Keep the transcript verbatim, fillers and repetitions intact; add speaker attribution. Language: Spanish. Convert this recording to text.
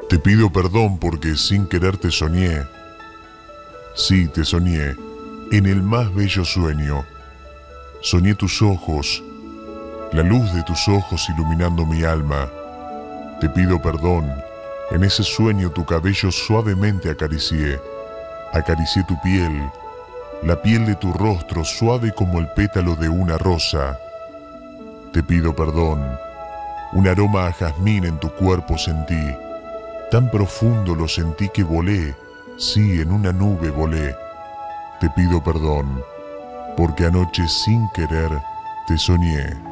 Speaker 1: Te pido perdón porque sin querer te soñé. Sí, te soñé, en el más bello sueño. Soñé tus ojos, la luz de tus ojos iluminando mi alma. Te pido perdón, en ese sueño tu cabello suavemente acaricié. Acaricié tu piel, la piel de tu rostro suave como el pétalo de una rosa. Te pido perdón, un aroma a jazmín en tu cuerpo sentí. Tan profundo lo sentí que volé, sí, en una nube volé. Te pido perdón, porque anoche sin querer te soñé.